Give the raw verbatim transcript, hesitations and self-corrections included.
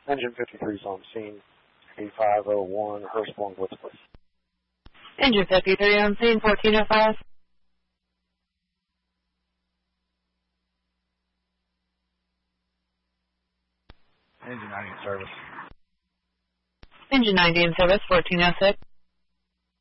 Engine fifty-three is on scene. eighty-five oh one, Hurstbourne, Blitz, please. Engine fifty-three on scene, fourteen oh five. Engine ninety in service. Engine ninety in service, fourteen oh six.